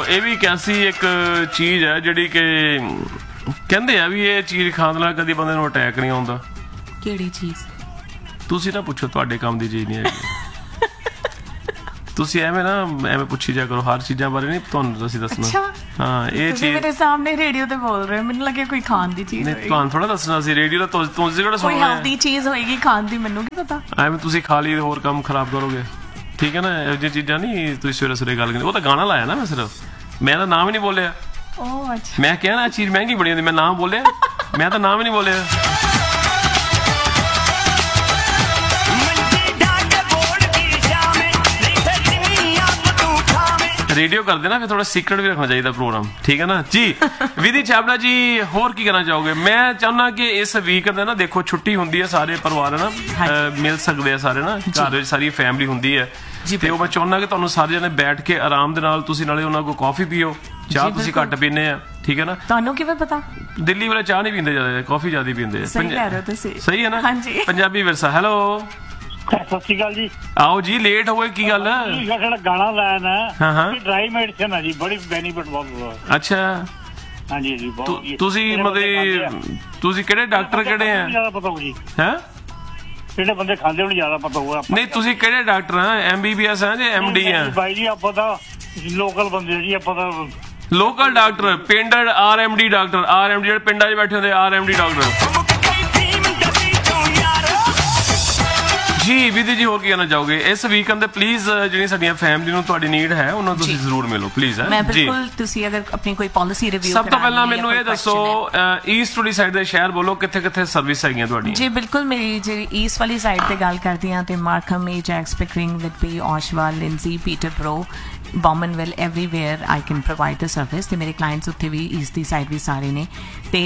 ਇਹ ਵੀ ਕੈਸੀ ਇੱਕ ਚੀਜ਼ ਹੈ ਜਿਹੜੀ ਕਿ ਕਹਿੰਦੇ ਆ ਵੀ ਇਹ ਚੀਜ਼ ਖਾਣ ਨਾਲ ਕਦੀ ਬੰਦੇ ਨੂੰ ਅਟੈਕ ਨਹੀਂ ਆਉਂਦਾ। ਕਿਹੜੀ ਚੀਜ਼? ਤੁਸੀਂ ਨਾ ਪੁੱਛੋ, ਤੁਹਾਡੇ ਕੰਮ ਦੀ ਚੀਜ਼ ਨਹੀਂ ਹੈਗੀ। ਤੁਸੀਂ ਐਵੇਂ ਪੁੱਛੀ ਜਾ ਕਰੋ ਹਰ ਚੀਜ਼ਾਂ ਬਾਰੇ, ਨਹੀਂ ਤੁਹਾਨੂੰ ਅਸੀਂ ਦੱਸਣਾ। ਹਾਂ ਇਹ ਚੀਜ਼ ਮੇਰੇ ਸਾਹਮਣੇ ਰੇਡੀਓ ਤੇ ਬੋਲ ਰਹੇ, ਮੈਨੂੰ ਲੱਗਿਆ ਕੋਈ ਖਾਣ ਦੀ ਚੀਜ਼ ਨਹੀਂ, ਤੁਹਾਨੂੰ ਥੋੜਾ ਦੱਸਣਾ ਸੀ ਰੇਡੀਓ ਦਾ। ਤੁਸੀਂ ਕਿਹੜਾ ਸੁਣਨਾ? ਕੋਈ ਹੈਲਦੀ ਚੀਜ਼ ਹੋਏਗੀ ਖਾਣ ਦੀ, ਮੈਨੂੰ ਕੀ ਪਤਾ। ਐਵੇਂ ਤੁਸੀਂ ਖਾ ਲਈ ਹੋਰ ਕੰਮ ਖਰਾਬ ਕਰੋਗੇ, ਠੀਕ ਹੈ ਨਾ। ਇਹੋ ਜਿਹੀਆਂ ਚੀਜ਼ਾਂ ਨਹੀਂ ਤੁਸੀਂ ਸਵੇਰੇ ਸਵੇਰੇ ਗੱਲ ਕਰਦੇ। ਉਹ ਤਾਂ ਗਾਣਾ ਲਾਇਆ ਨਾ ਮੈਂ, ਸਿਰਫ ਮੈਂ ਤਾਂ ਨਾਮ ਹੀ ਨਹੀਂ ਬੋਲਿਆ। ਓ ਅੱਛਾ, ਮੈਂ ਕਿਹਾ ਨਾ ਚੀਜ਼ ਮਹਿੰਗੀ ਬੜੀ ਹੁੰਦੀ, ਮੈਂ ਨਾਮ ਬੋਲਿਆ, ਮੈਂ ਤਾਂ ਨਾਮ ਹੀ ਨਹੀਂ ਬੋਲਿਆ। रेडियो कर देना फिर थोड़ा सीक्रेट भी रखना चाहिए प्रोग्राम, ठीक है ना जी। विधि छाबड़ा जी होर की कहना चाहोगे? मैं चाहना कि इस वीक ना देखो छुट्टी होंदी है, सारे परिवार है ना मिल सकते हैं, सारे ना घर सारी फैमिली होंदी है ते मैं चाहना कि तुहानू सारे जने बैठ के आराम दे नाल तुसी नाले उन्हां कोल कॉफी पीओ, चाह तुसी घट पीने आ, ठीक है ना। तुहानू किवें पता? दिल्ली वाले चाह नहीं पींदे ज्यादा, कॉफी ज्यादा पींदे। सही कह रहे हो तुसी, सही है ना। हां जी, पंजाबी विरसा। हेलो ਸਤਿ ਸ਼੍ਰੀ ਅਕਾਲ ਜੀ। ਆਓ ਜੀ, ਲੇਟ ਹੋ ਗਏ ਕੀ ਗੱਲ? ਸਾਡਾ ਗਾਣਾ ਲਾਇਆ ਨਾ, ਹਾਂ ਡਰਾਈ ਮੈਡੀਸਨ ਹੈ ਜੀ, ਬੜੀ ਬੈਨੀਫਿਟ ਬਹੁਤ। ਅੱਛਾ ਹਾਂਜੀ ਜੀ, ਬਹੁਤ। ਤੁਸੀਂ ਮਤਲਬ ਤੁਸੀਂ ਕਿਹੜੇ ਡਾਕਟਰ ਕਿਹੜੇ ਆ? ਜ਼ਿਆਦਾ ਪਤਾ ਹੋਊ ਜੀ। ਹੈ ਜਿਹੜੇ ਬੰਦੇ ਖਾਂਦੇ ਉਹਨੂੰ ਜ਼ਿਆਦਾ ਪਤਾ ਹੋਊਗਾ। ਨਹੀਂ ਤੁਸੀਂ ਕਿਹੜੇ ਡਾਕਟਰ ਆ? MBBS ਆ ਜਾਂ MD ਆ? ਬਾਈ ਜੀ ਆਪਾਂ ਤਾਂ ਲੋਕਲ ਬੰਦੇ ਜੀ, ਆਪਾਂ ਤਾਂ ਲੋਕਲ ਡਾਕਟਰ, ਪਿੰਡ RMD ਡਾਕਟਰ, RMD ਜਿਹੜੇ ਪਿੰਡਾਂ 'ਚ ਬੈਠੇ ਹੁੰਦੇ RMD ਡਾਕਟਰ ਜੀ। ਵਿਧੀ ਜੀ ਹੋਰ ਕੀ ਕਹਿਣਾ ਚਾਹੋਗੇ ਇਸ ਵੀਕਐਂਡ ਤੇ? ਪਲੀਜ਼ ਜਿਹੜੀ ਸਾਡੀਆਂ ਫੈਮਿਲੀ ਨੂੰ ਤੁਹਾਡੀ ਨੀਡ ਹੈ ਉਹਨਾਂ ਨੂੰ ਤੁਸੀਂ ਜ਼ਰੂਰ ਮਿਲੋ ਪਲੀਜ਼। ਮੈਂ ਬਿਲਕੁਲ, ਤੁਸੀਂ ਅਗਰ ਆਪਣੀ ਕੋਈ ਪਾਲਿਸੀ ਰਿਵਿਊ ਸਭ ਤੋਂ ਪਹਿਲਾਂ ਮੈਨੂੰ ਇਹ ਦੱਸੋ, ਈਸਟ ਵਾਲੀ ਸਾਈਡ ਦੇ ਸ਼ਹਿਰ ਬੋਲੋ, ਕਿੱਥੇ ਕਿੱਥੇ ਸਰਵਿਸ ਹੈਗੀਆਂ ਤੁਹਾਡੀਆਂ? ਜੀ ਬਿਲਕੁਲ, ਮੇਰੀ ਜਿਹੜੀ ਈਸਟ ਵਾਲੀ ਸਾਈਡ ਤੇ ਗੱਲ ਕਰਦੀ ਹਾਂ ਤੇ Markham, ਏਜੈਕਸ, Pickering, ਵਿਟਬੀ, ਔਸ਼ਵਾ, ਲਿੰਜ਼ੀ, Peterborough, ਬੌਮਨਵਿਲ, everywhere I can provide the service. ਤੇ ਮੇਰੇ ਕਲਾਇੰਟਸ ਉੱਥੇ ਵੀ ਈਸਟ ਦੀ ਸਾਈਡ ਵੀ ਸਾਰੇ ਨੇ। ਤੇ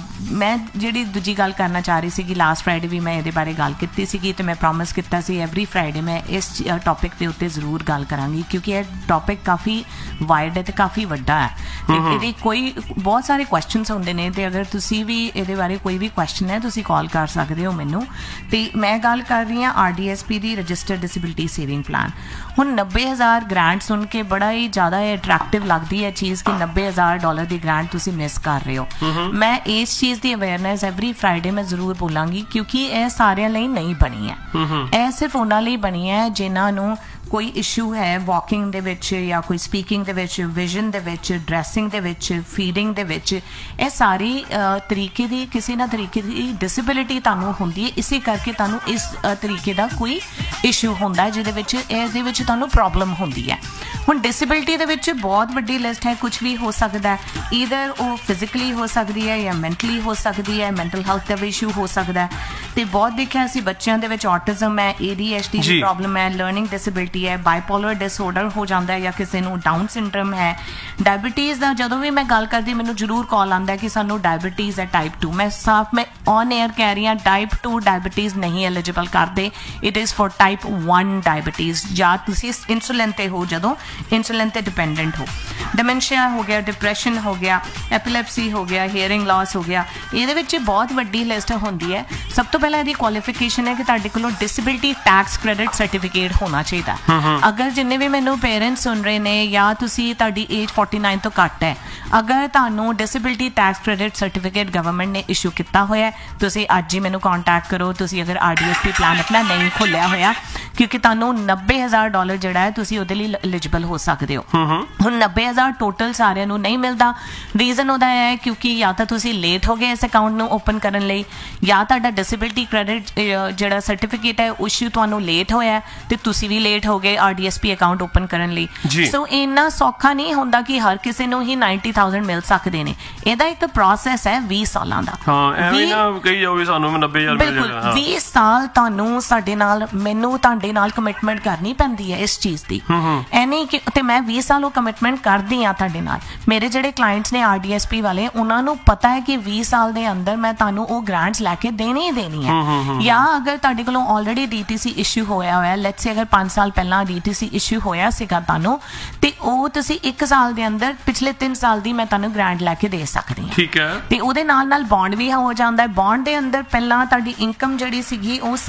ਮੈਂ ਜਿਹੜੀ ਦੂਜੀ ਗੱਲ ਕਰਨਾ ਚਾਹ ਰਹੀ ਸੀਗੀ, ਲਾਸਟ ਫਰਾਈਡੇ ਵੀ ਮੈਂ ਇਹਦੇ ਬਾਰੇ ਗੱਲ ਕੀਤੀ ਸੀਗੀ ਤੇ ਮੈਂ ਪ੍ਰੋਮਿਸ ਕੀਤਾ ਸੀ ਐਵਰੀ ਫਰਾਈਡੇ ਮੈਂ ਇਸ ਟੌਪਿਕ ਦੇ ਉੱਤੇ ਜ਼ਰੂਰ ਗੱਲ ਕਰਾਂਗੀ, ਕਿਉਂਕਿ ਇਹ ਟੌਪਿਕ ਕਾਫੀ ਵਾਈਡ ਹੈ ਤੇ ਕਾਫੀ ਵੱਡਾ ਹੈ ਤੇ ਇਹਦੇ ਕੋਈ ਬਹੁਤ ਸਾਰੇ ਕੁਐਸਚਨਸ ਹੁੰਦੇ ਨੇ। ਤੇ ਅਗਰ ਤੁਸੀਂ ਵੀ ਇਹਦੇ ਬਾਰੇ ਕੋਈ ਵੀ ਕੁਐਸਚਨ ਹੈ ਤੁਸੀਂ ਕਾਲ ਕਰ ਸਕਦੇ ਹੋ ਮੈਨੂੰ। ਤੇ ਮੈਂ ਗੱਲ ਕਰ ਰਹੀ ਹਾਂ RDSP ਦੀ, ਰਜਿਸਟਰਡ ਡਿਸੇਬਿਲਿਟੀ ਸੇਵਿੰਗ ਪਲਾਨ। ਹੁਣ 90,000 ਗ੍ਰਾਂਟ ਸੁਣ ਕੇ ਬੜਾ ਹੀ ਜ਼ਿਆਦਾ ਅਟਰੈਕਟਿਵ ਲੱਗਦੀ ਹੈ ਚੀਜ਼ ਕਿ $90,000 ਦੀ ਗ੍ਰਾਂਟ ਤੁਸੀਂ ਮਿਸ ਕਰ ਰਹੇ ਹੋ। ਮੈਂ ਇਸ ਚੀਜ਼ ਦੀ ਅਵੇਅਰਨੈਸ ਐਵਰੀ ਫਰਾਈਡੇ ਮੈਂ ਜ਼ਰੂਰ ਬੋਲਾਂਗੀ, ਕਿਉਂਕਿ ਇਹ ਸਾਰਿਆਂ ਲਈ ਨਹੀਂ ਬਣੀ ਹੈ। ਇਹ ਸਿਰਫ ਉਹਨਾਂ ਲਈ ਬਣੀ ਹੈ ਜਿਨ੍ਹਾਂ ਨੂੰ ਕੋਈ ਇਸ਼ੂ ਹੈ ਵਾਕਿੰਗ ਦੇ ਵਿੱਚ ਜਾਂ ਕੋਈ ਸਪੀਕਿੰਗ ਦੇ ਵਿੱਚ, ਵਿਜ਼ਨ ਦੇ ਵਿੱਚ, ਡਰੈਸਿੰਗ ਦੇ ਵਿੱਚ, ਫੀਡਿੰਗ ਦੇ ਵਿੱਚ। ਇਹ ਸਾਰੀ ਤਰੀਕੇ ਦੀ ਕਿਸੇ ਨਾ ਤਰੀਕੇ ਦੀ ਡਿਸੇਬਿਲਿਟੀ ਤੁਹਾਨੂੰ ਹੁੰਦੀ ਹੈ, ਇਸੇ ਕਰਕੇ ਤੁਹਾਨੂੰ ਇਸ ਤਰੀਕੇ ਦਾ ਕੋਈ ਇਸ਼ੂ ਹੁੰਦਾ ਜਿਹਦੇ ਵਿੱਚ ਇਹਦੇ ਵਿੱਚ ਤੁਹਾਨੂੰ ਪ੍ਰੋਬਲਮ ਹੁੰਦੀ ਹੈ। ਹੁਣ ਡਿਸੇਬਿਲਿਟੀ ਦੇ ਵਿੱਚ ਬਹੁਤ ਵੱਡੀ ਲਿਸਟ ਹੈ, ਕੁਝ ਵੀ ਹੋ ਸਕਦਾ ਹੈ। ਈਦਰ ਉਹ ਫਿਜ਼ੀਕਲੀ ਹੋ ਸਕਦੀ ਹੈ ਜਾਂ ਮੈਂਟਲੀ ਹੋ ਸਕਦੀ ਹੈ, ਮੈਂਟਲ ਹੈਲਥ ਦਾ ਵੀ ਇਸ਼ੂ ਹੋ ਸਕਦਾ ਹੈ। ਤੇ ਬਹੁਤ ਦੇਖਿਆ ਅਸੀਂ ਬੱਚਿਆਂ ਦੇ ਵਿੱਚ ਔਟਿਜ਼ਮ ਹੈ, ADHD ਦੀ ਪ੍ਰੋਬਲਮ ਹੈ, ਲਰਨਿੰਗ ਡਿਸੇਬਿਲਿਟੀ ਹੈ, ਬਾਈਪੋਲਰ ਡਿਸਆਰਡਰ ਹੋ ਜਾਂਦਾ ਹੈ ਜਾਂ ਕਿਸੇ ਨੂੰ ਡਾਊਨ ਸਿੰਡਰਮ ਹੈ, ਡਾਇਬੀਟੀਜ਼ ਦਾ। ਜਦੋਂ ਵੀ ਮੈਂ ਗੱਲ ਕਰਦੀ ਮੈਨੂੰ ਜ਼ਰੂਰ ਕਾਲ ਆਉਂਦਾ ਕਿ ਸਾਨੂੰ ਡਾਇਬੀਟੀਜ਼ ਹੈ ਟਾਈਪ 2। ਮੈਂ ਸਾਫ਼ ਮੈਂ ਔਨ 에ਅਰ ਕਹਿ ਰਹੀ ਹਾਂ, ਟਾਈਪ 2 ਡਾਇਬੀਟੀਜ਼ ਨਹੀਂ ਐਲੀਜੀਬਲ ਕਰਦੇ। It is for type 1 diabetes, ਜਾਂ ਤੁਸੀਂ ਇਨਸੂਲਿਨ ਤੇ ਹੋ, ਜਦੋਂ ਇਨਸੂਲਿਨ ਤੇ ਡਿਪੈਂਡੈਂਟ ਹੋ। ਡਿਮੈਂਸ਼ੀਆ ਹੋ ਗਿਆ, ਡਿਪਰੈਸ਼ਨ ਹੋ ਗਿਆ, ਐਪੀਲੈਪਸੀ ਹੋ ਗਿਆ, ਹੀਅਰਿੰਗ ਲਾਸ ਹੋ ਗਿਆ। ਇਹਦੇ ਵਿੱਚ ਬਹੁਤ ਵੱਡੀ ਲਿਸਟ ਹੁੰਦੀ ਹੈ। ਸਭ ਤੋਂ ਪਹਿਲਾਂ ਇਹਦੀ ਕੁਆਲੀਫਿਕੇਸ਼ਨ ਹੈ ਕਿ ਤੁਹਾਡੇ ਕੋਲੋਂ ਡਿਸੇਬਿਲਿਟੀ ਟੈਕਸ ਕ੍ਰੈਡਿਟ ਸਰਟੀਫਿਕੇਟ ਹੋਣਾ ਚਾਹੀਦਾ। ਅਗਰ ਜਿੰਨੇ ਵੀ ਮੈਨੂੰ ਪੇਰੈਂਟਸ ਸੁਣ ਰਹੇ ਨੇ ਜਾਂ ਤੁਸੀਂ ਤੁਹਾਡੀ ਏਜ 49 ਤੋਂ ਘੱਟ ਹੈ, ਅਗਰ ਤੁਹਾਨੂੰ disability tax credit certificate government ਨੇ ਇਸ਼ੂ ਕੀਤਾ ਹੋਇਆ, ਤੁਸੀਂ ਅੱਜ ਹੀ ਮੈਨੂੰ ਕੰਟੈਕਟ ਕਰੋ। ਤੁਸੀਂ ਅਗਰ RDSP ਪਲਾਨ ਆਪਣਾ ਨਹੀਂ ਖੋਲਿਆ ਹੋਇਆ, ਕਿਉਂਕਿ ਤੁਹਾਨੂੰ $90,000 ਜਿਹੜਾ ਹੈ ਤੁਸੀਂ ਉਹਦੇ ਲਈ ਐਲੀਜੀਬਲ ਹੋ ਸਕਦੇ ਹੋ। ਹੁਣ 90,000 ਟੋਟਲ ਸਾਰਿਆਂ ਨੂੰ ਨਹੀਂ ਮਿਲਦਾ। ਰੀਜ਼ਨ ਉਹਦਾ ਹੈ ਕਿਉਂਕਿ ਜਾਂ ਤਾਂ ਤੁਸੀਂ ਲੇਟ ਹੋ ਗਏ ਇਸ ਅਕਾਊਂਟ ਨੂੰ ਓਪਨ ਕਰਨ ਲਈ, ਜਾਂ ਤੁਹਾਡਾ ਡਿਸੇਬਿਲਿਟੀ ਕ੍ਰੈਡਿਟ ਜਿਹੜਾ ਸਰਟੀਫਿਕੇਟ ਹੈ ਇਸ਼ੂ ਤੁਹਾਨੂੰ ਲੇਟ ਹੋਇਆ ਤੇ ਤੁਸੀਂ ਵੀ ਲੇਟ ਹੋ ਗਏ RDSP ਅਕਾਊਂਟ ਓਪਨ ਕਰਨ ਲਈ। ਸੋ ਇੰਨਾ ਸੌਖਾ ਨਹੀਂ ਹੁੰਦਾ ਕਿ ਹਰ ਕਿਸੇ ਨੂੰ ਹੀ 90,000 ਮਿਲ ਸਕਦੇ ਨੇ। ਇਹਦਾ ਇੱਕ ਪ੍ਰੋਸੈਸ ਹੈ 20 ਸਾਲਾਂ ਦਾ। ਐਵੇਂ ਨਾ ਕਹੀ ਜਾਓ ਵੀ ਸਾਨੂੰ 90,000 ਬਿਲਕੁਲ 20 ਸਾਲ ਤੁਹਾਨੂੰ ਸਾਡੇ ਨਾਲ, ਮੈਨੂੰ ਤੁਹਾਡੇ ਨਾਲ ਕਮਿਟਮੈਂਟ ਕਰਨੀ ਪੈਂਦੀ ਹੈ ਇਸ ਚੀਜ਼ ਦੀ। ਐ ਨਹੀਂ ਕਿ ਤੇ ਮੈਂ 20 ਸਾਲ ਉਹ ਕਮਿਟਮੈਂਟ ਕਰਦੀ ਹਾਂ ਤੁਹਾਡੇ ਨਾਲ। ਮੇਰੇ ਜਿਹੜੇ ਕਲਾਇੰਟਸ ਨੇ RDSP ਵਾਲੇ, ਉਹਨਾਂ ਨੂੰ ਪਤਾ ਹੈ ਕਿ 20 ਸਾਲ ਦੇ ਅੰਦਰ ਮੈਂ ਤੁਹਾਨੂੰ ਉਹ ਗ੍ਰਾਂਟਸ ਲੈ ਕੇ ਦੇਣੀ ਹੀ ਦੇਣੀ ਹੈ। ਜਾਂ ਅਗਰ ਤੁਹਾਡੇ ਕੋਲੋਂ ਆਲਰੇਡੀ DTC ਇਸ਼ੂ ਹੋਇਆ ਹੋਇਆ, ਲੈਟਸ ਸੇ ਅਗਰ 5 ਸਾਲ ਪਹਿਲਾਂ DTC ਇਸ਼ੂ ਹੋਇਆ ਸੀਗਾ ਤੁਹਾਨੂੰ, ਤੇ ਉਹ ਤੁਸੀਂ 1 ਸਾਲ ਦੇ ਅੰਦਰ ਪਿਛਲੇ 3 ਸਾਲ ਦੀ ਮੈਂ ਤੁਹਾਨੂੰ ਗ੍ਰਾਂਟ ਲੈ ਕੇ ਦੇ ਸਕਦੀ ਹਾਂ। ਠੀਕ ਹੈ। ਤੇ ਉਹਦੇ ਨਾਲ ਨਾਲ ਬੌਂਡ ਵੀ ਹੋ ਜਾਂਦਾ ਹੈ। ਬੌਂਡ ਦੇ ਅੰਦਰ ਪਹਿਲਾਂ ਤੁਹਾਡੀ ਇਨਕਮ ਜਿਹੜੀ ਸੀਗੀ ਉਹ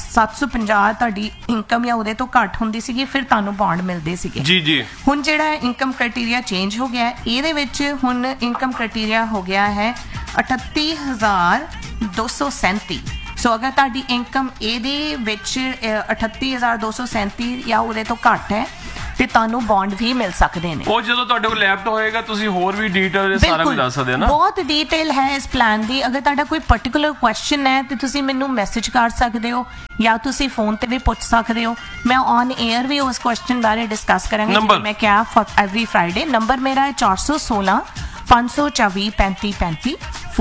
37,750 ਤੁਹਾਡੀ ਇਨਕਮ ਜਾਂ ਉਹਦੇ ਤੋਂ ਘੱਟ ਹੁੰਦੀ ਸੀਗੀ, ਫਿਰ ਤੁਹਾਨੂੰ ਬੌਂਡ ਮਿਲਦੇ ਸੀਗੇ। ਜੀ ਜੀ। ਹੁਣ ਜਿਹੜਾ ਇਨਕਮ ਕ੍ਰਾਈਟੇਰੀਆ ਚੇਂਜ ਹੋ ਗਿਆ। ਇਹਦੇ ਵਿੱਚ ਹੁਣ ਇਨਕਮ ਕ੍ਰਾਈਟੇਰੀਆ ਹੋ ਗਿਆ ਹੈ 38,237। ਸੋ ਅਗਰ ਤੁਹਾਡੀ ਇਨਕਮ ਇਹਦੇ ਵਿੱਚ 38,237 ਜਾਂ ਉਹਦੇ ਤੋਂ ਘੱਟ ਹੈ ਤੇ ਤੁਹਾਨੂੰ ਬੌਂਡ ਵੀ ਮਿਲ ਸਕਦੇ ਨੇ। ਉਹ ਜਦੋਂ ਤੁਹਾਡੇ ਕੋਲ ਲੈਪਟਾਪ ਹੋਏਗਾ ਤੁਸੀਂ ਹੋਰ ਵੀ ਡਿਟੇਲ ਸਾਰਾ ਕੁਝ ਦੱਸ ਸਕਦੇ ਹੋ ਨਾ। ਬਹੁਤ ਡਿਟੇਲ ਹੈ ਇਸ ਪਲਾਨ ਦੀ। ਅਗਰ ਤੁਹਾਡਾ ਕੋਈ ਪਾਰਟਿਕੂਲਰ ਕੁਐਸਚਨ ਹੈ ਤੇ ਤੁਸੀਂ ਮੈਨੂੰ ਮੈਸੇਜ ਕਰ ਸਕਦੇ ਹੋ ਜਾਂ ਤੁਸੀਂ ਫੋਨ ਤੇ ਵੀ ਪੁੱਛ ਸਕਦੇ ਹੋ। ਮੈਂ ਔਨ 에ਅਰ ਵੀ ਉਸ ਕੁਐਸਚਨ ਬਾਰੇ ਡਿਸਕਸ ਕਰਾਂਗੀ। ਮੈਂ ਕਿਹਾ ਐਵਰੀ ਫਰਾਈਡੇ। ਨੰਬਰ ਮੇਰਾ ਹੈ 416 524 3535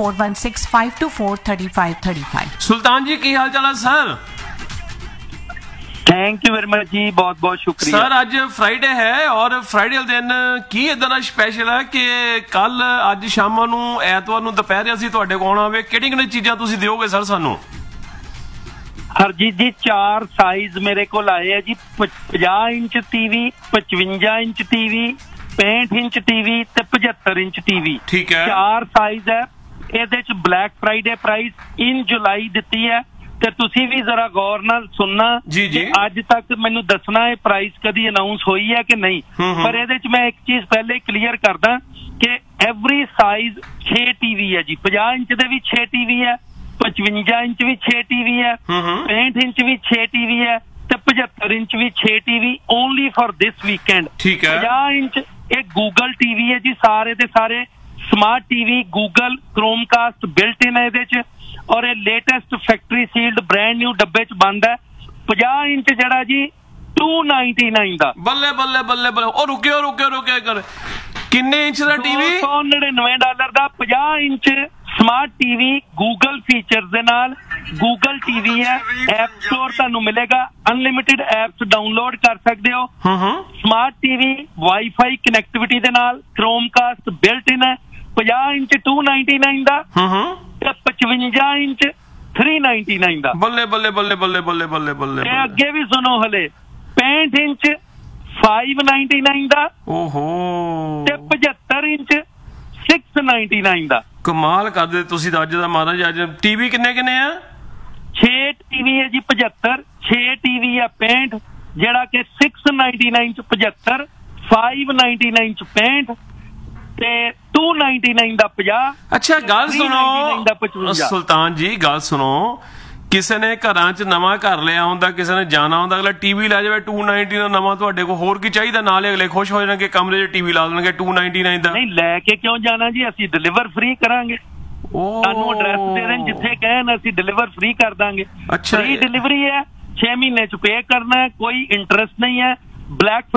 4165243535। ਸੁਲਤਾਨ ਜੀ ਕੀ ਹਾਲ ਚਾਲ ਹੈ sir? Thank you very much जी, बहुत बहुत शुक्रिया सर। आज फ्राइडे है और फ्राइडे वाले दिन की इदां दा स्पैशल है कि कल अज शाम नूं ऐतवार नूं दुपहरे ਅਸੀਂ ਤੁਹਾਡੇ ਕੋਲ ਆਉਣਾ ਹੋਵੇ ਕਿਹੜੀ ਚੀਜ਼ਾਂ ਤੁਸੀਂ ਦਿਓਗੇ ਸਰ ਸਾਨੂੰ? हरजीत जी 4 साइज मेरे को आए है जी। 50 inch TV, 55 inch TV, 65 inch TV ते 75 इंच टीवी। ठीक है, 4 साइज है। ਇਹਦੇ ਚ ਬਲੈਕ ਫਰਾਈਡੇ ਪ੍ਰਾਈਸ ਇਨ ਜੁਲਾਈ ਦਿੱਤੀ ਹੈ ਤੇ ਤੁਸੀਂ ਵੀ ਜ਼ਰਾ ਗੌਰ ਨਾਲ ਸੁਣਨਾ ਜੀ। ਅੱਜ ਤੱਕ ਮੈਨੂੰ ਦੱਸਣਾ ਇਹ ਪ੍ਰਾਈਸ ਕਦੀ ਅਨਾਉਂਸ ਹੋਈ ਹੈ ਕਿ ਨਹੀਂ। ਪਰ ਇਹਦੇ ਚ ਮੈਂ ਇੱਕ ਚੀਜ਼ ਪਹਿਲੇ ਕਲੀਅਰ ਕਰਦਾ ਕਿ ਐਵਰੀ ਸਾਈਜ਼ 6 ਟੀਵੀ ਹੈ ਜੀ। 50 ਇੰਚ ਦੇ ਵੀ 6 ਟੀਵੀ ਹੈ, 55 ਇੰਚ ਵੀ 6 ਟੀਵੀ ਹੈ, 65 ਇੰਚ ਵੀ 6 ਟੀਵੀ ਹੈ ਤੇ 75 inch we 6 TV only for this weekend. ਠੀਕ ਹੈ। 50 ਇੰਚ ਇਹ ਗੂਗਲ ਟੀਵੀ ਹੈ ਜੀ। ਸਾਰੇ ਦੇ ਸਾਰੇ ਸਮਾਰਟ ਟੀਵੀ ਗੂਗਲ ਕ੍ਰੋਮਕਾਸਟ ਬਿਲਟ ਇਨ ਹੈ ਇਹਦੇ ਚ ਔਰ ਇਹ latest factory sealed brand new ਡੱਬੇ ਚ ਬੰਦ ਹੈ। 50 ਇੰਚ ਜਿਹੜਾ ਜੀ 299 ਦਾ। ਬੱਲੇ ਬੱਲੇ ਬੱਲੇ ਬੱਲੇ। ਉਹ ਰੁਕਿਓ ਕਰ ਕਿੰਨੇ ਇੰਚ ਦਾ ਟੀਵੀ? $299 ਦਾ 50 inch smart TV Google features ਦੇ ਨਾਲ। ਗੂਗਲ ਟੀਵੀ ਹੈ, ਐਪ ਸਟੋਰ ਤੁਹਾਨੂੰ ਮਿਲੇਗਾ, ਅਨਲਿਮਿਟਿਡ ਐਪਸ ਡਾਊਨਲੋਡ ਕਰ ਸਕਦੇ ਹੋ। ਸਮਾਰਟ ਟੀਵੀ ਵਾਈਫਾਈ ਕਨੈਕਟੀਵਿਟੀ ਦੇ ਨਾਲ, ਕ੍ਰੋਮਕਾਸਟ ਬਿਲਟ ਇਨ ਹੈ। 50 ਇੰਚ 299 ਦਾ ਤੇ 55 ਇੰਚ 399 ਦਾ। ਬੱਲੇ ਬੱਲੇ ਬੱਲੇ ਬੱਲੇ ਬੱਲੇ ਬੱਲੇ ਬੱਲੇ। ਤੇ ਅੱਗੇ ਵੀ ਸੁਣੋ ਹਲੇ 65 ਇੰਚ 599 ਦਾ। ਓਹੋ। ਤੇ 75 ਇੰਚ 699 ਦਾ। ਕਮਾਲ ਕਰਦੇ ਤੁਸੀਂ ਤਾਂ ਅੱਜ ਦਾ ਮਹਾਰਾਜ। ਅੱਜ ਟੀਵੀ ਕਿੰਨੇ ਆ? 6 ਟੀਵੀ ਹੈ ਜੀ 75, 6 ਟੀਵੀ ਹੈ 65 ਜਿਹੜਾ ਕਿ 699 ਚ 75, 599 ਚ 65 ਤੇ 299 ਦਾ 50। ਅੱਛਾ ਗੱਲ ਸੁਣੋ 399 ਦਾ 55। ਸੁਲਤਾਨ ਜੀ ਗੱਲ ਸੁਣੋ, ਕਿਸੇ ਨੇ ਘਰਾਂ 'ਚ ਨਵਾਂ ਘਰ ਲਿਆ ਹੁੰਦਾ, ਕਿਸੇ ਨੇ ਜਾਣਾ ਹੁੰਦਾ, ਅਗਲਾ ਟੀਵੀ ਲੈ ਜਾਵੇ 299 ਦਾ ਨਵਾਂ। ਤੁਹਾਡੇ ਕੋਲ ਹੋਰ ਕੀ ਚਾਹੀਦਾ? ਨਾਲੇ ਅਗਲੇ ਖੁਸ਼ ਹੋ ਜਾਣਗੇ, ਕਮਰੇ 'ਚ ਟੀਵੀ ਲਾ ਦੇਣਗੇ 299 ਦਾ। ਨਹੀਂ ਲੈ ਕੇ ਕਿਉਂ ਜਾਣਾ ਜੀ, ਅਸੀਂ ਡਿਲੀਵਰ ਫ੍ਰੀ ਕਰਾਂਗੇ। ਸਾਨੂੰ ਐਡਰੈਸ ਦੇ ਦੇਣ, ਜਿੱਥੇ ਕਹਿਣ ਅਸੀਂ ਡਿਲੀਵਰ ਫ੍ਰੀ ਕਰ ਦਾਂਗੇ। ਫ੍ਰੀ ਡਿਲੀਵਰੀ ਹੈ, 6 ਮਹੀਨੇ 'ਚ ਪੇ ਕਰਨਾ ਹੈ, ਕੋਈ ਇੰਟਰਸਟ ਨਹੀਂ ਹੈ। ਬਲੈਕ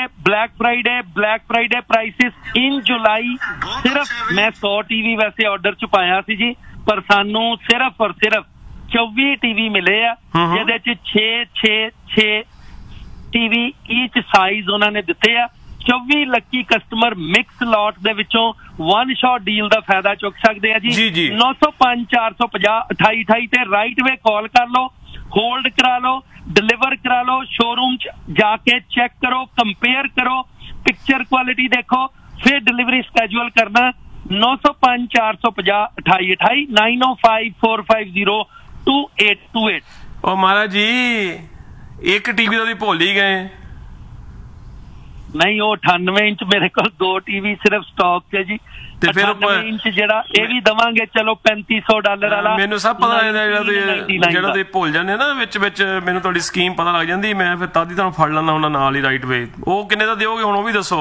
ਫਰਾਈਡੇ ਪ੍ਰਾਈਸਿਸ ਇਨ ਜੁਲਾਈ। ਸਿਰਫ ਮੈਂ 100 ਟੀਵੀ ਵੈਸੇ ਆਰਡਰ 'ਚ ਪਾਇਆ ਸੀ ਜੀ, ਪਰ ਸਾਨੂੰ ਸਿਰਫ ਔਰ ਸਿਰਫ 24 ਟੀਵੀ ਮਿਲੇ ਆ ਜਿਹਦੇ 'ਚ 6 ਟੀਵੀ ਈਚ ਸਾਈਜ਼ ਉਹਨਾਂ ਨੇ ਦਿੱਤੇ ਆ। 24 ਲੱਕੀ ਕਸਟਮਰ ਮਿਕਸ ਲਾਟ ਦੇ ਵਿੱਚੋਂ 1 ਸ਼ਾਟ ਡੀਲ ਦਾ ਫਾਇਦਾ ਚੁੱਕ ਸਕਦੇ ਆ ਜੀ। 905 450 2828 ਤੇ ਰਾਈਟ ਵੇ ਕਾਲ ਕਰ ਲਓ, ਹੋਲਡ ਕਰਾ ਲਓ, ਡਿਲੀਵਰ ਕਰਾ ਲਓ। ਸ਼ੋਰੂਮ 'ਚ ਜਾ ਕੇ ਚੈੱਕ ਕਰੋ, ਕੰਪੇਅਰ ਕਰੋ, ਪਿਕਚਰ ਕੁਆਲਿਟੀ ਦੇਖੋ, ਫਿਰ ਡਿਲੀਵਰੀ ਸਕੈਜੂਅਲ ਕਰਨਾ। 905 450 2828 905 450 2828। ਉਹ ਮਹਾਰਾਜ ਜੀ ਇੱਕ ਟੀਵੀ ਦਾ ਵੀ ਭੁੱਲ ਹੀ ਗਏ। ਨਹੀਂ, ਉਹ 98 ਇੰਚ ਮੇਰੇ ਕੋਲ 2 ਟੀਵੀ ਸਿਰਫ ਸਟਾਕ 'ਚ ਹੈ ਜੀ। ਤੇ ਫਿਰ 98 ਇੰਚ ਜਿਹੜਾ ਇਹ ਵੀ ਦਵਾਂਗੇ, ਚਲੋ $3500 ਵਾਲਾ। ਮੈਨੂੰ ਸਭ ਪਤਾ ਜਿਹੜਾ ਤੁਸੀਂ ਭੁੱਲ ਜਾਂਦੇ ਨਾ ਵਿੱਚ ਮੈਨੂੰ ਤੁਹਾਡੀ ਸਕੀਮ ਪਤਾ ਲੱਗ ਜਾਂਦੀ। ਮੈਂ ਫਿਰ ਤਦ ਹੀ ਤੁਹਾਨੂੰ ਫੜ ਲੈਂਦਾ ਹੁੰਦਾ ਨਾਲ ਹੀ ਰਾਈਟ ਵੇ। ਉਹ ਕਿੰਨੇ ਦਾ ਦਿਓਗੇ ਹੁਣ ਉਹ ਵੀ ਦੱਸੋ?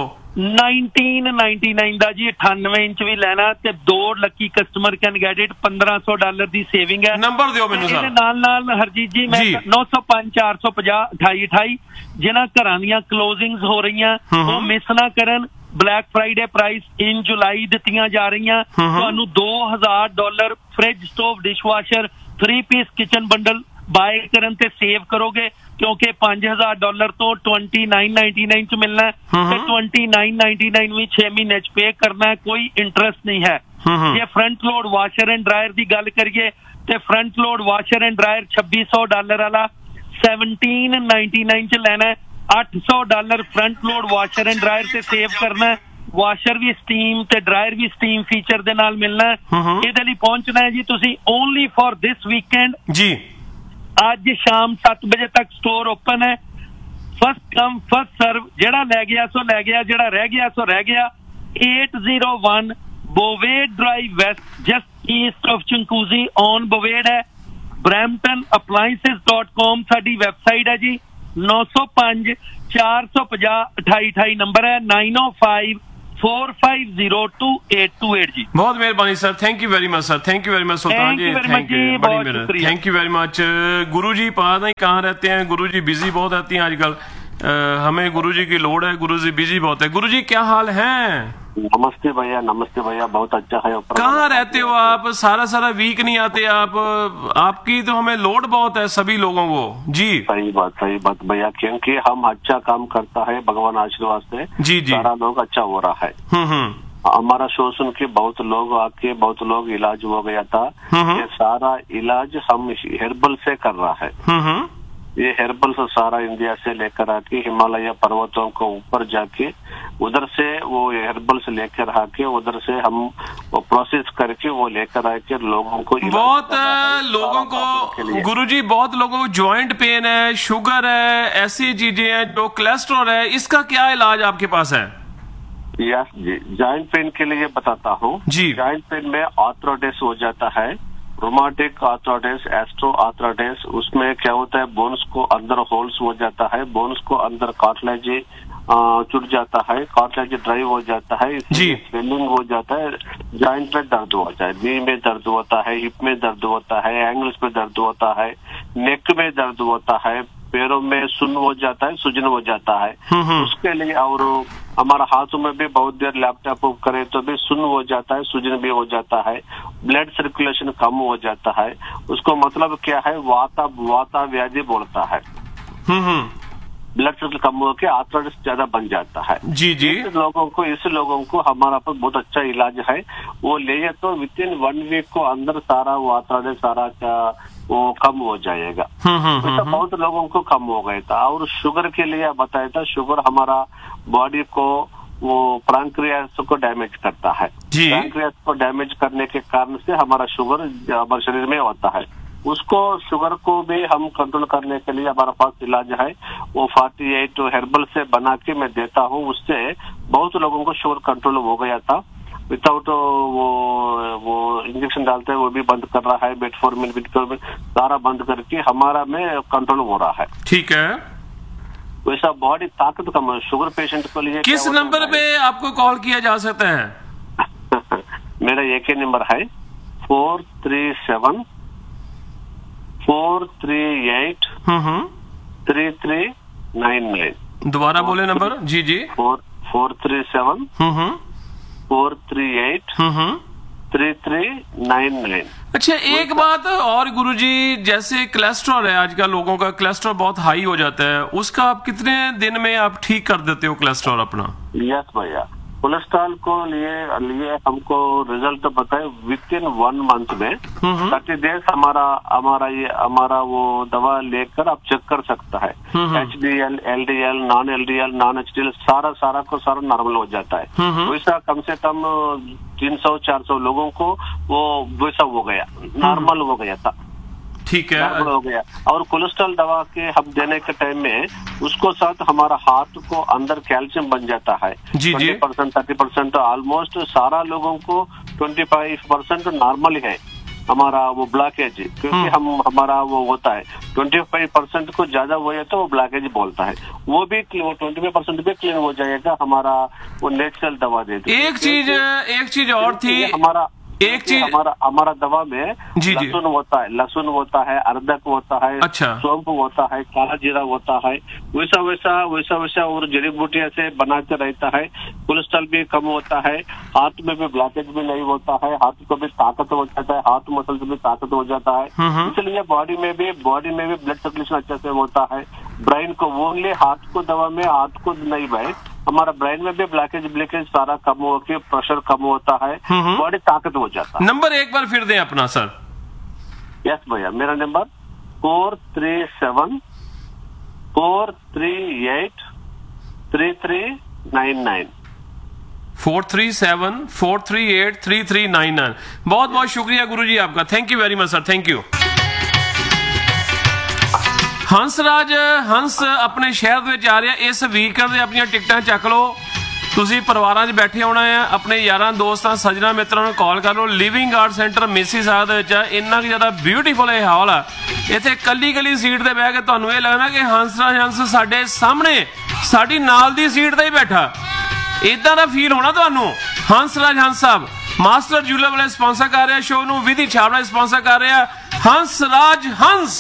1999 ਦਾ ਜੀ। 98 ਇੰਚ ਵੀ ਲੈਣਾ ਤੇ 2 Lucky customer can get it. $1500 the saving ਹੈ। ਨੰਬਰ ਦਿਓ ਮੈਨੂੰ ਸਰ। ਨਾਲ ਹਰਜੀਤ ਜੀ ਮੈਂ 905 450 2828 ਜਿਨ੍ਹਾਂ ਘਰਾਂ ਦੀਆਂ ਕਲੋਜ਼ਿੰਗਸ ਹੋ ਰਹੀਆਂ ਉਹ ਮਿਸ ਨਾ ਕਰਨ। ਬਲੈਕ ਫਰਾਈਡੇ ਪ੍ਰਾਈਸ ਇਨ ਜੁਲਾਈ ਦਿੱਤੀਆਂ ਜਾ ਰਹੀਆਂ। ਤੁਹਾਨੂੰ $2000 fridge, stove, dishwasher, 3 piece kitchen bundle bye ਕਰਨ ਤੇ ਸੇਵ ਕਰੋਗੇ ਕਿਉਂਕਿ $5000 ਤੋਂ 2999 ਚ ਮਿਲਣਾ ਤੇ 2999 ਵੀ 6 ਮਹੀਨੇ ਚ ਪੇ ਕਰਨਾ ਹੈ। ਕੋਈ ਇੰਟਰਸਟ ਨਹੀਂ ਹੈ। ਜੇ front load washer and dryer ਦੀ ਗੱਲ ਕਰੀਏ ਤੇ front load washer and dryer $2600 ਵਾਲਾ 1799 ਚ ਲੈਣਾ ਹੈ। $800 front load washer and dryer ਤੇ ਸੇਵ ਕਰਨਾ ਹੈ। ਵਾਸ਼ਰ ਵੀ ਸਟੀਮ ਤੇ ਡਰਾਇਰ ਵੀ ਸਟੀਮ ਫੀਚਰ ਦੇ ਨਾਲ ਮਿਲਣਾ ਹੈ। ਇਹਦੇ ਲਈ ਪਹੁੰਚਣਾ ਹੈ ਜੀ ਤੁਸੀਂ ਓਨਲੀ ਫॉर ਦਿਸ ਵੀਕਐਂਡ ਜੀ। ਅੱਜ ਸ਼ਾਮ 7 ਵਜੇ ਤੱਕ ਸਟੋਰ ਓਪਨ ਹੈ। फर्स्ट कम फर्स्ट सर्व, जेड़ा लै गया सो लै गया, जेड़ा रह गया सो रह गया। 801 बोवेड drive waste, just east of चंकूजी on बोवेड है। ब्रैम्पटन appliances.com साडी वेबसाइट है जी। 905 450 2828 नंबर है। 905 4502828 जी। बहुत मेहरबानी sir, thank you very much sir, thank you very much Sultan ji, thank you, बड़ी मेहरबानी, थैंक यू वेरी मच। गुरु जी पता नहीं कहाँ रहते हैं, गुरु जी बिजी बहुत रहती हैं आजकल, हमें गुरु जी की लोड़ है, गुरु जी बिजी बहुत है। गुरु जी क्या हाल है? नमस्ते भैया, नमस्ते भैया, बहुत अच्छा है। कहाँ रहते हो आप? सारा वीक नहीं आते आप, आपकी तो हमें लोड बहुत है सभी लोगों को जी। सही बात भैया, क्योंकि हम अच्छा काम करता है, भगवान आशीर्वाद से जी जी, सारा लोग अच्छा हो रहा है। हमारा शो सुन के बहुत लोग आके बहुत लोग इलाज हो गया था। ये सारा इलाज हम हेर्बल से कर रहा है। ये हेर्बल से सारा इंडिया से लेकर आके हिमालय पर्वतों को ऊपर जाके उधर से वो हेर्बल से लेकर आके उधर से हम वो प्रोसेस करके वो लेकर आके लोगों को, बहुत लोगों को गुरुजी, बहुत लोगों को जॉइंट पेन है, शुगर है, ऐसी चीजें हैं, जो कोलेस्ट्रॉल है, इसका क्या इलाज आपके पास है? यस जी, जॉइंट पेन के लिए बताता हूँ जी। जॉइंट पेन में आर्थराइटिस हो जाता है, रोमाटिक आर्थराइटिस, एस्ट्रो आर्थराइटिस। उसमें क्या होता है, बोन्स को अंदर होल्स हो जाता है, बोन्स को अंदर कार्टिलेज चुट जाता है, कार्टिलेज ड्राइव हो जाता है, स्वेलिंग हो जाता है, जॉइंट में दर्द होता है, नी में दर्द होता है, हिप में दर्द होता है, एंगल्स में दर्द होता है, नेक में दर्द होता है, पैरों में सुन्न हो जाता है, सूजन हो जाता है। उसके लिए और हमारा हाथों में भी बहुत देर लैपटॉप करे तो भी सुन्न हो जाता है, सूजन भी हो जाता है, ब्लड सर्कुलेशन कम हो जाता है। उसको मतलब क्या है, वाता व्याधि बोलता है। ब्लड सर्कुलेशन कम होकर आर्थराइटिस ज्यादा बन जाता है जी जी। इस लोगों को हमारा पर बहुत अच्छा इलाज है। वो ले तो विद इन 1 वीक को अंदर सारा वो आर्थराइटिस सारा वो कम हो जाएगा। तो बहुत लोगों को कम हो गया था। और शुगर के लिए बताया था, शुगर हमारा बॉडी को वो पैंक्रियास को डैमेज करता है। पैंक्रियास को डैमेज करने के कारण से हमारा शुगर हमारे शरीर में होता है। उसको शुगर को भी हम कंट्रोल करने के लिए हमारा पास इलाज है, वो 48 हेर्बल से बना के मैं देता हूँ। उससे बहुत लोगों को शुगर कंट्रोल हो गया था। विदाउट वो इंजेक्शन डालते हैं वो भी बंद कर रहा है, मेटफॉर्मिन सारा बंद करके हमारा में कंट्रोल हो रहा है। ठीक है, वैसा बॉडी ताकत कम है शुगर पेशेंट के लिए। किस नंबर पे आपको कॉल किया जा सकता है? मेरा एक ही नंबर है 437 438 3399। दोबारा बोले नंबर जी जी। 437 438 3399। अच्छा, एक बात और गुरुजी, जैसे कोलेस्ट्रॉल है आजकल लोगों का, कोलेस्ट्रॉल बहुत हाई हो जाता है, उसका आप कितने दिन में आप ठीक कर देते हो कोलेस्ट्रॉल अपना? यस भैया, कोलेस्ट्रॉल को लिए हमको रिजल्ट बताए विद इन 1 मंथ में 30 डेज हमारा वो दवा लेकर आप चेक कर सकता है। HDL, LDL, non LDL, non HDL सारा नॉर्मल हो जाता है। वैसा कम से कम 300-400 लोगों को वो वैसा हो गया, नॉर्मल हो गया था। ठीक है, हो गया। और कोलेस्ट्रॉल दवा के हम देने के टाइम में उसको साथ हमारा हाथ को अंदर कैल्शियम बन जाता है 20% 30%, ऑलमोस्ट सारा लोगों को 25% नॉर्मल है हमारा वो ब्लॉकेज, क्योंकि हमारा वो होता है 25% को ज्यादा हुआ है तो वो ब्लॉकेज बोलता है। वो 25% भी क्लीन हो जाएगा हमारा वो नेचुरल दवा देती है। एक चीज और थी, हमारा दवा में लहसुन होता है, अदरक होता है, सौंफ होता है, काला जीरा होता है, वैसा और जड़ी बूटियां से बनाते रहता है। कोलेस्ट्रॉल भी कम होता है, हाथ में भी ब्लॉकेज भी नहीं होता है, हाथ को भी ताकत हो जाता है, हाथ मसल से भी ताकत हो जाता है। इसलिए बॉडी में भी ब्लड सर्कुलेशन अच्छे से होता है। ब्रेन को ओनली हाथ को दवा में हाथ को नहीं भाई, हमारा ब्रेन में भी ब्लॉकेज सारा कम होकर प्रेशर कम होता है, बॉडी ताकत हो जाता है। नंबर एक बार फिर दें अपना सर। यस भैया, मेरा नंबर 437 438 3399। 437 438 3399। बहुत बहुत शुक्रिया गुरुजी आपका, thank you very much sir, thank you. Hansraj Hans ਆਪਣੇ ਸ਼ਹਿਰ ਦੇ ਵਿੱਚ ਆ ਰਿਹਾ ਇਸ ਵੀਕਐਂਡ ਦੇ। ਆਪਣੀਆਂ ਟਿਕਟਾਂ ਚੱਕ ਲਓ, ਤੁਸੀਂ ਪਰਿਵਾਰਾਂ 'ਚ ਬੈਠੇ ਆਉਣਾ ਆ, ਆਪਣੇ ਯਾਰਾਂ ਦੋਸਤਾਂ ਸੱਜਣਾ ਮਿੱਤਰਾਂ ਨੂੰ ਕਾਲ ਕਰ ਲਓ। ਲਿਵਿੰਗ ਆਰਟ ਸੈਂਟਰ ਮਿਸੀਸਾਗਾ ਦੇ ਵਿੱਚ ਇੰਨਾ ਕੁ ਜ਼ਿਆਦਾ ਬਿਊਟੀਫੁਲ ਇਹ ਹਾਲ ਆ, ਇੱਥੇ ਕੱਲੀ ਸੀਟ ਤੇ ਬਹਿ ਕੇ ਤੁਹਾਨੂੰ ਇਹ ਲੱਗਣਾ ਕਿ ਹੰਸਰਾਜ ਹੰਸ ਸਾਡੇ ਸਾਹਮਣੇ ਸਾਡੀ ਨਾਲ ਦੀ ਸੀਟ ਤੇ ਹੀ ਬੈਠਾ, ਇਦਾਂ ਦਾ ਫੀਲ ਹੋਣਾ ਤੁਹਾਨੂੰ। ਹੰਸਰਾਜ ਹੰਸ ਸਾਹਿਬ ਮਾਸਟਰ ਜੂਲਰ ਵਾਲੇ ਸਪਾਂਸਰ ਕਰ ਰਿਹਾ ਸ਼ੋਅ ਨੂੰ, ਵਿਧੀ ਛਾਬੜਾ ਸਪਾਂਸਰ ਕਰ ਰਿਹਾ। ਹੰਸਰਾਜ ਹੰਸ।